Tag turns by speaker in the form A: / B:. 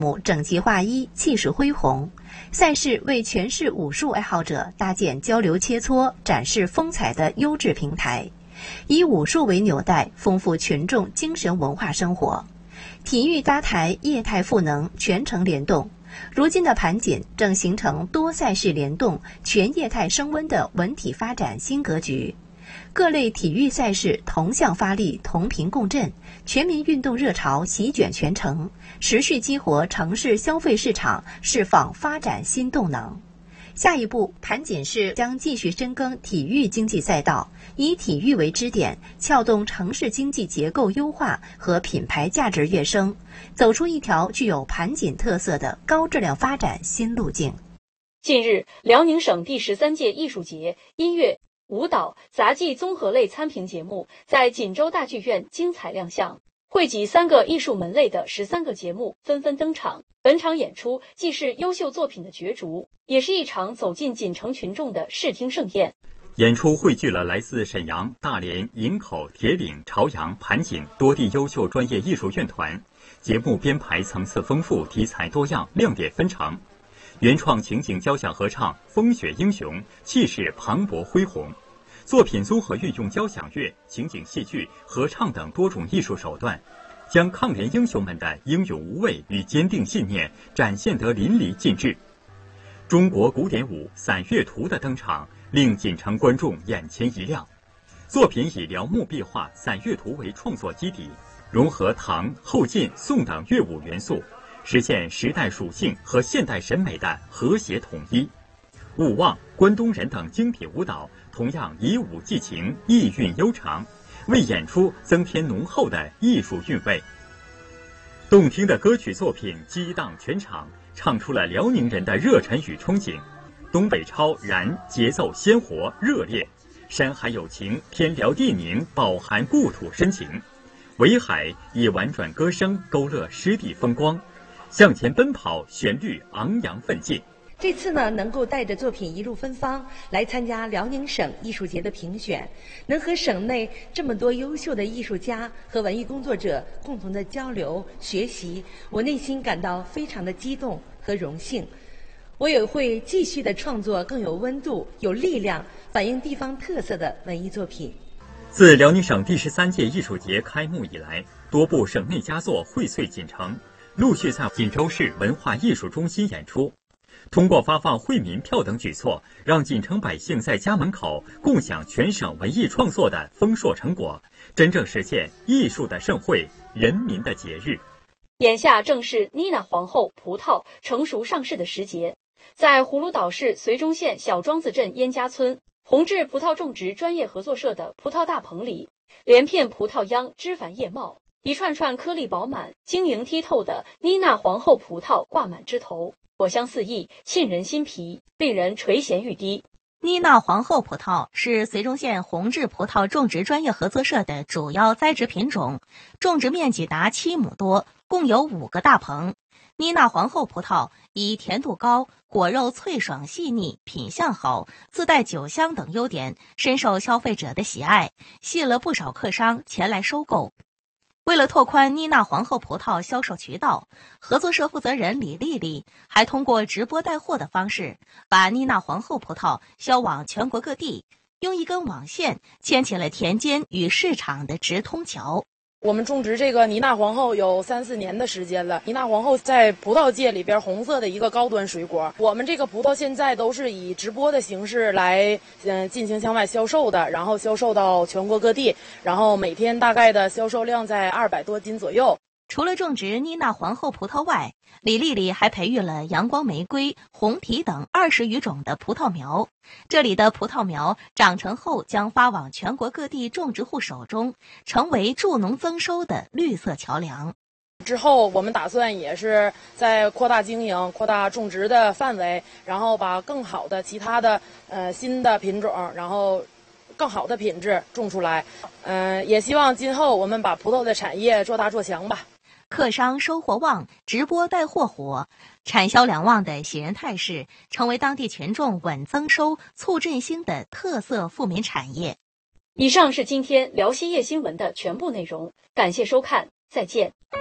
A: 整齐划一，气势恢宏。赛事为全市武术爱好者搭建交流切磋、展示风采的优质平台，以武术为纽带，丰富群众精神文化生活。体育搭台业态赋能，全程联动。如今的盘锦正形成多赛事联动、全业态升温的文体发展新格局。各类体育赛事同向发力，同频共振，全民运动热潮席卷全城，持续激活城市消费市场，释放发展新动能。下一步，盘锦市将继续深耕体育经济赛道，以体育为支点，撬动城市经济结构优化和品牌价值跃升，走出一条具有盘锦特色的高质量发展新路径。
B: 近日，辽宁省第13届艺术节音乐、舞蹈、杂技综合类参评节目在锦州大剧院精彩亮相，汇集3个艺术门类的13个节目纷纷登场。本场演出既是优秀作品的角逐，也是一场走进锦城群众的视听盛宴。
C: 演出汇聚了来自沈阳、大连、营口、铁岭、朝阳、盘锦多地优秀专业艺术院团，节目编排层次丰富，题材多样，亮点纷呈。原创情景交响合唱风雪英雄，气势磅礴恢宏。作品综合运用交响乐、情景戏剧、合唱等多种艺术手段，将抗联英雄们的英勇无畏与坚定信念展现得淋漓尽致。中国古典舞《散乐图》的登场令锦城观众眼前一亮。作品以辽墓壁画《散乐图》为创作基底，融合唐、后晋、宋等乐舞元素，实现时代属性和现代审美的和谐统一。勿忘、关东人等精品舞蹈同样以武寄情，意韵悠长，为演出增添浓厚的艺术韵味。动听的歌曲作品激荡全场，唱出了辽宁人的热忱与憧憬。东北超燃，节奏鲜活热烈，山海有情，天辽地宁，饱含故土深情。围海以婉转歌声勾勒湿地风光，向前奔跑，旋律昂扬奋进。
D: 这次呢，能够带着作品一路芬芳来参加辽宁省艺术节的评选，能和省内这么多优秀的艺术家和文艺工作者共同的交流学习，我内心感到非常的激动和荣幸。我也会继续的创作更有温度、有力量、反映地方特色的文艺作品。
C: 自辽宁省第13届艺术节开幕以来，多部省内佳作荟萃锦城，陆续在锦州市文化艺术中心演出。通过发放惠民票等举措，让锦城百姓在家门口共享全省文艺创作的丰硕成果，真正实现艺术的盛会，人民的节日。
B: 眼下正是妮娜皇后葡萄成熟上市的时节，在葫芦岛市绥中县小庄子镇燕家村宏志葡萄种植专业合作社的葡萄大棚里，连片葡萄秧枝繁叶茂，一串串颗粒饱满、晶莹剔透的妮娜皇后葡萄挂满枝头，果香四溢，沁人心脾，令人垂涎欲滴。
A: 妮娜皇后葡萄是绥中县宏志葡萄种植专业合作社的主要栽植品种，种植面积达7亩多，共有5个大棚。妮娜皇后葡萄以甜度高、果肉脆爽细腻、品相好、自带酒香等优点，深受消费者的喜爱，吸引了不少客商前来收购。为了拓宽妮娜皇后葡萄销售渠道，合作社负责人李丽丽还通过直播带货的方式，把妮娜皇后葡萄销往全国各地，用一根网线牵起了田间与市场的直通桥。
E: 我们种植这个妮娜皇后有3、4年的时间了。妮娜皇后在葡萄界里边红色的一个高端水果。我们这个葡萄现在都是以直播的形式来进行向外销售的，然后销售到全国各地，然后每天大概的销售量在200多斤左右。
A: 除了种植妮娜皇后葡萄外，李丽丽还培育了阳光玫瑰、红提等20余种的葡萄苗。这里的葡萄苗长成后将发往全国各地种植户手中，成为助农增收的绿色桥梁。
E: 之后我们打算也是在扩大经营、扩大种植的范围，然后把更好的其他的新的品种，然后更好的品质种出来。也希望今后我们把葡萄的产业做大做强吧。
A: 客商收获旺，直播带货火，产销两旺的喜人态势，成为当地群众稳增收、促振兴的特色富民产业。
B: 以上是今天辽西夜新闻的全部内容，感谢收看，再见。